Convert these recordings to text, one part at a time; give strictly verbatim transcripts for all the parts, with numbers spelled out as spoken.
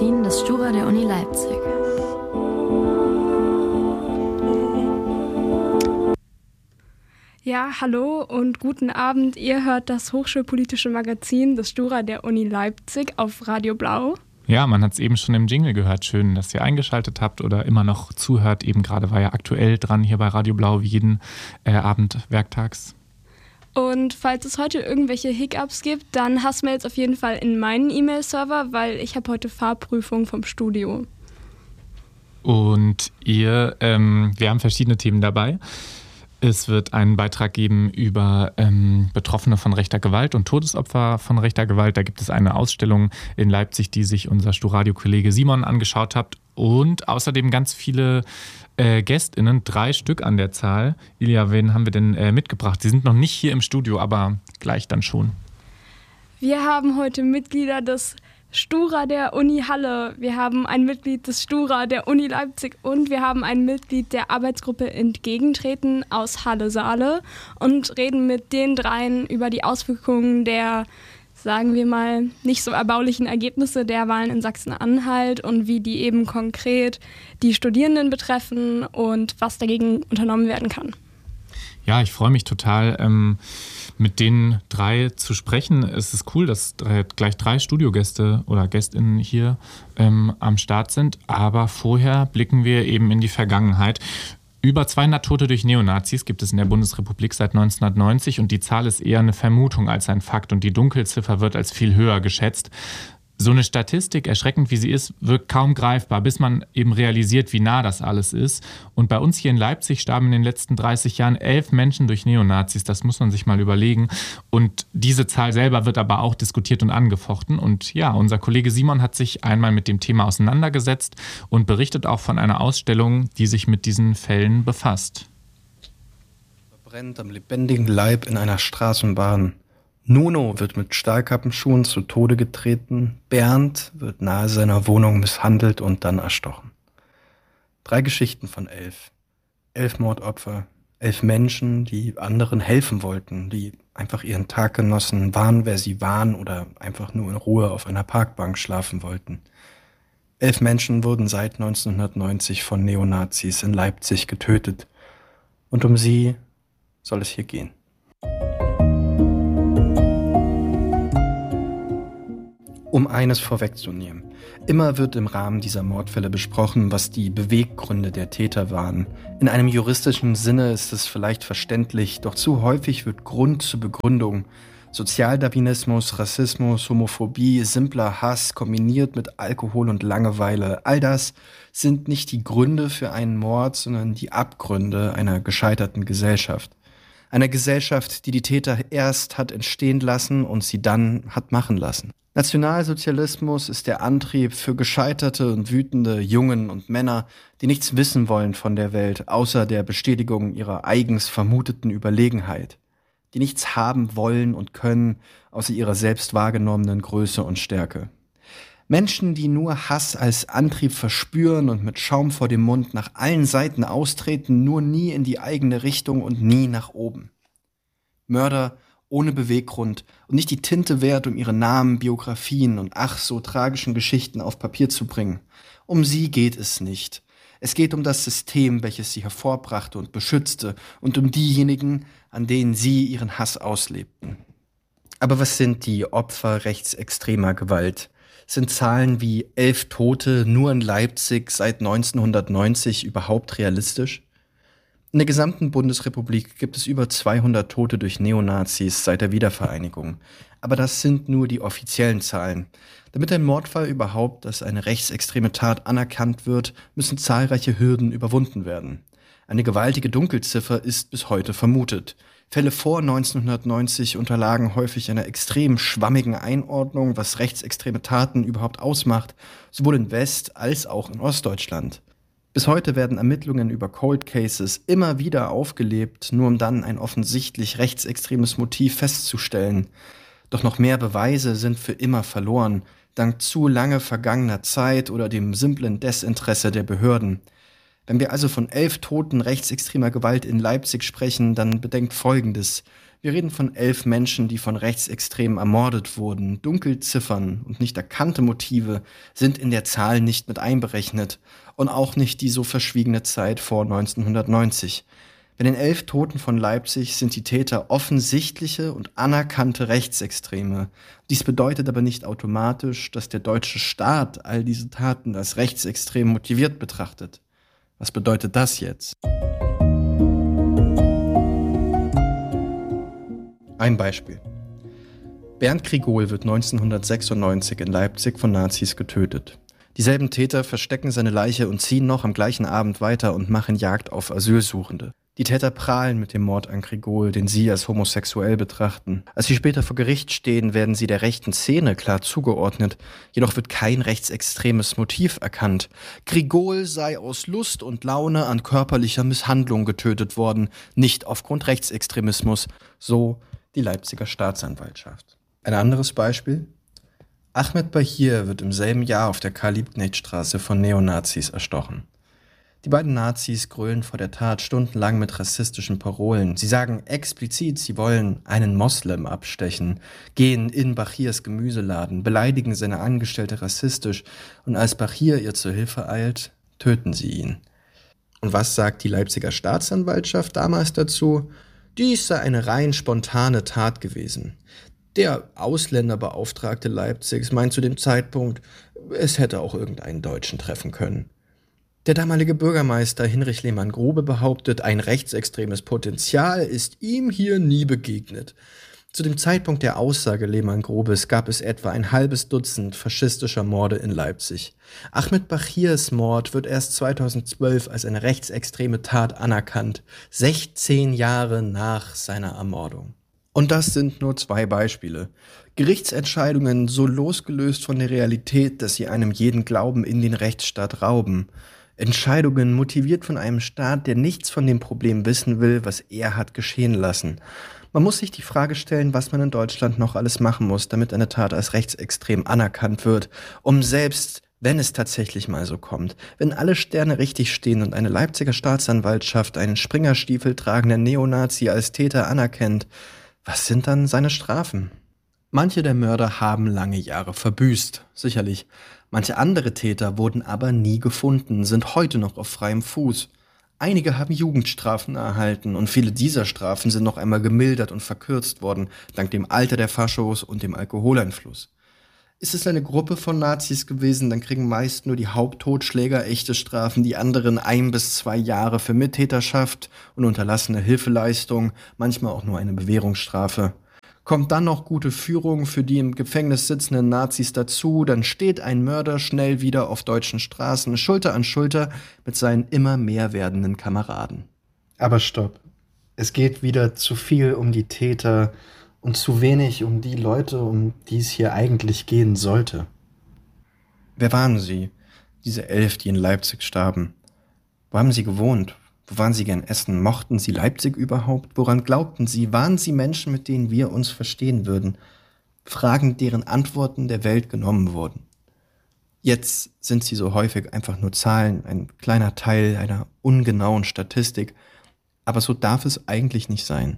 Magazin des Stura der Uni Leipzig. Ja, hallo und guten Abend. Ihr hört das hochschulpolitische Magazin des Stura der Uni Leipzig auf Radio Blau. Ja, man hat es eben schon im Jingle gehört. Schön, dass ihr eingeschaltet habt oder immer noch zuhört. Eben gerade war ja aktuell dran hier bei Radio Blau wie jeden äh, Abend werktags. Und falls es heute irgendwelche Hiccups gibt, dann hast du mir jetzt auf jeden Fall in meinen E-Mail-Server, weil ich habe heute Fahrprüfung vom Studio. Und ihr, ähm, wir haben verschiedene Themen dabei. Es wird einen Beitrag geben über ähm, Betroffene von rechter Gewalt und Todesopfer von rechter Gewalt. Da gibt es eine Ausstellung in Leipzig, die sich unser Sturadio-Kollege Simon angeschaut hat. Und außerdem ganz viele äh, GästInnen, drei Stück an der Zahl. Ilja, wen haben wir denn äh, mitgebracht? Sie sind noch nicht hier im Studio, aber gleich dann schon. Wir haben heute Mitglieder des Stura der Uni Halle, wir haben ein Mitglied des Stura der Uni Leipzig und wir haben ein Mitglied der Arbeitsgruppe Entgegentreten aus Halle-Saale und reden mit den dreien über die Auswirkungen der, sagen wir mal, nicht so erbaulichen Ergebnisse der Wahlen in Sachsen-Anhalt und wie die eben konkret die Studierenden betreffen und was dagegen unternommen werden kann. Ja, ich freue mich total, ähm, mit den drei zu sprechen. Es ist cool, dass drei, gleich drei Studiogäste oder GästInnen hier ähm, am Start sind. Aber vorher blicken wir eben in die Vergangenheit. Über zweihundert Tote durch Neonazis gibt es in der Bundesrepublik seit neunzehnhundertneunzig und die Zahl ist eher eine Vermutung als ein Fakt und die Dunkelziffer wird als viel höher geschätzt. So eine Statistik, erschreckend wie sie ist, wirkt kaum greifbar, bis man eben realisiert, wie nah das alles ist. Und bei uns hier in Leipzig starben in den letzten dreißig Jahren elf Menschen durch Neonazis. Das muss man sich mal überlegen. Und diese Zahl selber wird aber auch diskutiert und angefochten. Und ja, unser Kollege Simon hat sich einmal mit dem Thema auseinandergesetzt und berichtet auch von einer Ausstellung, die sich mit diesen Fällen befasst. Verbrennt am lebendigen Leib in einer Straßenbahn. Nuno wird mit Stahlkappenschuhen zu Tode getreten, Bernd wird nahe seiner Wohnung misshandelt und dann erstochen. Drei Geschichten von elf. Elf Mordopfer, elf Menschen, die anderen helfen wollten, die einfach ihren Tag genossen, waren, wer sie waren oder einfach nur in Ruhe auf einer Parkbank schlafen wollten. Elf Menschen wurden seit neunzehnhundertneunzig von Neonazis in Leipzig getötet. Und um sie soll es hier gehen. Um eines vorwegzunehmen. Immer wird im Rahmen dieser Mordfälle besprochen, was die Beweggründe der Täter waren. In einem juristischen Sinne ist es vielleicht verständlich, doch zu häufig wird Grund zur Begründung Sozialdarwinismus, Rassismus, Homophobie, simpler Hass kombiniert mit Alkohol und Langeweile. All das sind nicht die Gründe für einen Mord, sondern die Abgründe einer gescheiterten Gesellschaft. Einer Gesellschaft, die die Täter erst hat entstehen lassen und sie dann hat machen lassen. Nationalsozialismus ist der Antrieb für gescheiterte und wütende Jungen und Männer, die nichts wissen wollen von der Welt, außer der Bestätigung ihrer eigens vermuteten Überlegenheit, die nichts haben wollen und können, außer ihrer selbst wahrgenommenen Größe und Stärke. Menschen, die nur Hass als Antrieb verspüren und mit Schaum vor dem Mund nach allen Seiten austreten, nur nie in die eigene Richtung und nie nach oben. Mörder ohne Beweggrund und nicht die Tinte wert, um ihre Namen, Biografien und ach so tragischen Geschichten auf Papier zu bringen. Um sie geht es nicht. Es geht um das System, welches sie hervorbrachte und beschützte und um diejenigen, an denen sie ihren Hass auslebten. Aber was sind die Opfer rechtsextremer Gewalt? Sind Zahlen wie elf Tote nur in Leipzig seit neunzehnhundertneunzig überhaupt realistisch? In der gesamten Bundesrepublik gibt es über zweihundert Tote durch Neonazis seit der Wiedervereinigung. Aber das sind nur die offiziellen Zahlen. Damit ein Mordfall überhaupt als eine rechtsextreme Tat anerkannt wird, müssen zahlreiche Hürden überwunden werden. Eine gewaltige Dunkelziffer ist bis heute vermutet. Fälle vor neunzehnhundertneunzig unterlagen häufig einer extrem schwammigen Einordnung, was rechtsextreme Taten überhaupt ausmacht, sowohl in West- als auch in Ostdeutschland. Bis heute werden Ermittlungen über Cold Cases immer wieder aufgelebt, nur um dann ein offensichtlich rechtsextremes Motiv festzustellen. Doch noch mehr Beweise sind für immer verloren, dank zu lange vergangener Zeit oder dem simplen Desinteresse der Behörden. Wenn wir also von elf Toten rechtsextremer Gewalt in Leipzig sprechen, dann bedenkt Folgendes. Wir reden von elf Menschen, die von Rechtsextremen ermordet wurden. Dunkelziffern und nicht erkannte Motive sind in der Zahl nicht mit einberechnet und auch nicht die so verschwiegene Zeit vor neunzehnhundertneunzig. Bei den elf Toten von Leipzig sind die Täter offensichtliche und anerkannte Rechtsextreme. Dies bedeutet aber nicht automatisch, dass der deutsche Staat all diese Taten als rechtsextrem motiviert betrachtet. Was bedeutet das jetzt? Ein Beispiel. Bernd Grigol wird neunzehnhundertsechsundneunzig in Leipzig von Nazis getötet. Dieselben Täter verstecken seine Leiche und ziehen noch am gleichen Abend weiter und machen Jagd auf Asylsuchende. Die Täter prahlen mit dem Mord an Grigol, den sie als homosexuell betrachten. Als sie später vor Gericht stehen, werden sie der rechten Szene klar zugeordnet. Jedoch wird kein rechtsextremes Motiv erkannt. Grigol sei aus Lust und Laune an körperlicher Misshandlung getötet worden, nicht aufgrund Rechtsextremismus, so die Leipziger Staatsanwaltschaft. Ein anderes Beispiel? Ahmed Bahir wird im selben Jahr auf der Karl-Liebknecht-Straße von Neonazis erstochen. Die beiden Nazis grölen vor der Tat stundenlang mit rassistischen Parolen. Sie sagen explizit, sie wollen einen Moslem abstechen, gehen in Bahirs Gemüseladen, beleidigen seine Angestellte rassistisch und als Bahir ihr zur Hilfe eilt, töten sie ihn. Und was sagt die Leipziger Staatsanwaltschaft damals dazu? Dies sei eine rein spontane Tat gewesen. Der Ausländerbeauftragte Leipzigs meint zu dem Zeitpunkt, es hätte auch irgendeinen Deutschen treffen können. Der damalige Bürgermeister Hinrich Lehmann-Grobe behauptet, ein rechtsextremes Potenzial ist ihm hier nie begegnet. Zu dem Zeitpunkt der Aussage Lehmann-Grobes gab es etwa ein halbes Dutzend faschistischer Morde in Leipzig. Ahmed Bahirs Mord wird erst zweitausendzwölf als eine rechtsextreme Tat anerkannt, sechzehn Jahre nach seiner Ermordung. Und das sind nur zwei Beispiele. Gerichtsentscheidungen so losgelöst von der Realität, dass sie einem jeden Glauben in den Rechtsstaat rauben. Entscheidungen motiviert von einem Staat, der nichts von dem Problem wissen will, was er hat geschehen lassen. Man muss sich die Frage stellen, was man in Deutschland noch alles machen muss, damit eine Tat als rechtsextrem anerkannt wird, um selbst, wenn es tatsächlich mal so kommt, wenn alle Sterne richtig stehen und eine Leipziger Staatsanwaltschaft einen Springerstiefel tragenden Neonazi als Täter anerkennt, was sind dann seine Strafen? Manche der Mörder haben lange Jahre verbüßt, sicherlich. Manche andere Täter wurden aber nie gefunden, sind heute noch auf freiem Fuß. Einige haben Jugendstrafen erhalten und viele dieser Strafen sind noch einmal gemildert und verkürzt worden, dank dem Alter der Faschos und dem Alkoholeinfluss. Ist es eine Gruppe von Nazis gewesen, dann kriegen meist nur die Haupttotschläger echte Strafen, die anderen ein bis zwei Jahre für Mittäterschaft und unterlassene Hilfeleistung, manchmal auch nur eine Bewährungsstrafe. Kommt dann noch gute Führung für die im Gefängnis sitzenden Nazis dazu, dann steht ein Mörder schnell wieder auf deutschen Straßen, Schulter an Schulter mit seinen immer mehr werdenden Kameraden. Aber stopp. Es geht wieder zu viel um die Täter und zu wenig um die Leute, um die es hier eigentlich gehen sollte. Wer waren sie, diese elf, die in Leipzig starben? Wo haben sie gewohnt? Wo waren sie gern essen? Mochten sie Leipzig überhaupt? Woran glaubten sie? Waren sie Menschen, mit denen wir uns verstehen würden? Fragen, deren Antworten der Welt genommen wurden. Jetzt sind sie so häufig einfach nur Zahlen, ein kleiner Teil einer ungenauen Statistik. Aber so darf es eigentlich nicht sein.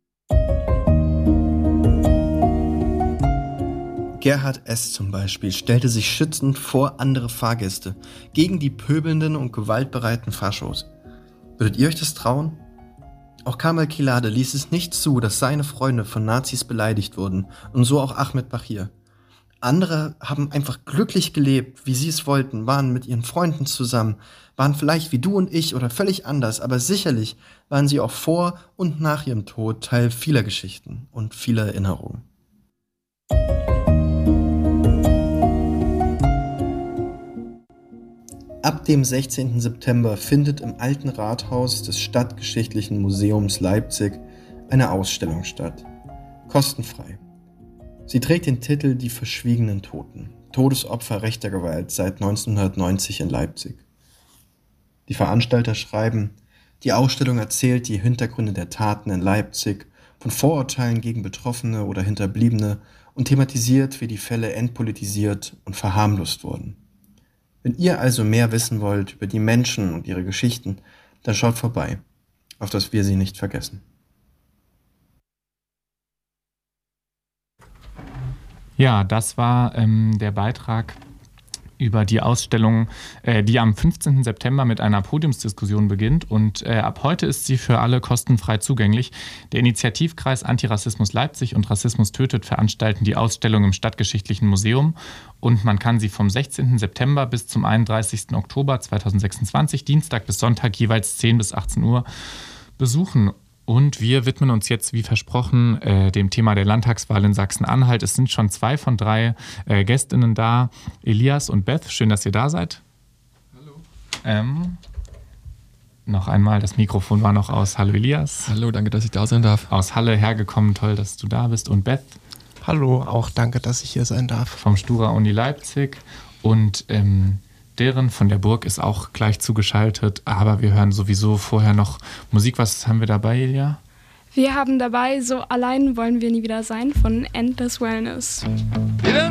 Gerhard S. zum Beispiel stellte sich schützend vor andere Fahrgäste, gegen die pöbelnden und gewaltbereiten Faschos. Würdet ihr euch das trauen? Auch Kamal Kilade ließ es nicht zu, dass seine Freunde von Nazis beleidigt wurden und so auch Ahmed Bahir. Andere haben einfach glücklich gelebt, wie sie es wollten, waren mit ihren Freunden zusammen, waren vielleicht wie du und ich oder völlig anders, aber sicherlich waren sie auch vor und nach ihrem Tod Teil vieler Geschichten und vieler Erinnerungen. Ab dem sechzehnten September findet im Alten Rathaus des Stadtgeschichtlichen Museums Leipzig eine Ausstellung statt. Kostenfrei. Sie trägt den Titel Die verschwiegenen Toten. Todesopfer rechter Gewalt seit neunzehnhundertneunzig in Leipzig. Die Veranstalter schreiben, die Ausstellung erzählt die Hintergründe der Taten in Leipzig, von Vorurteilen gegen Betroffene oder Hinterbliebene und thematisiert, wie die Fälle entpolitisiert und verharmlost wurden. Wenn ihr also mehr wissen wollt über die Menschen und ihre Geschichten, dann schaut vorbei, auf dass wir sie nicht vergessen. Ja, das war ähm, der Beitrag über die Ausstellung, äh, die am fünfzehnten September mit einer Podiumsdiskussion beginnt. Und äh, ab heute ist sie für alle kostenfrei zugänglich. Der Initiativkreis Antirassismus Leipzig und Rassismus tötet veranstalten die Ausstellung im Stadtgeschichtlichen Museum. Und man kann sie vom sechzehnten September bis zum einunddreißigsten Oktober zweitausendsechsundzwanzig, Dienstag bis Sonntag, jeweils zehn bis achtzehn Uhr besuchen. Und wir widmen uns jetzt, wie versprochen, äh, dem Thema der Landtagswahl in Sachsen-Anhalt. Es sind schon zwei von drei äh, Gästinnen da, Elias und Beth. Schön, dass ihr da seid. Hallo. Ähm, noch einmal, das Mikrofon war noch aus. Hallo Elias. Hallo, danke, dass ich da sein darf. Aus Halle hergekommen, toll, dass du da bist. Und Beth. Hallo, auch danke, dass ich hier sein darf. Vom Stura Uni Leipzig. Und ähm, deren von der Burg ist auch gleich zugeschaltet, aber wir hören sowieso vorher noch Musik. Was haben wir dabei, Elia? Wir haben dabei So allein wollen wir nie wieder sein von Endless Wellness.